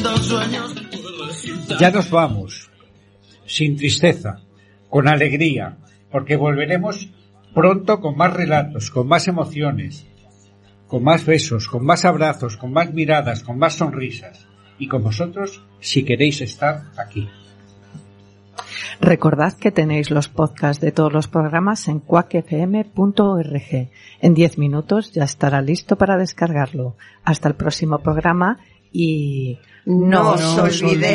Ya nos vamos, sin tristeza, con alegría, porque volveremos pronto con más relatos, con más emociones, con más besos, con más abrazos, con más miradas, con más sonrisas, y con vosotros si queréis estar aquí. Recordad que tenéis los podcasts de todos los programas en quackfm.org. En 10 minutos ya estará listo para descargarlo. Hasta el próximo programa y no os olvidéis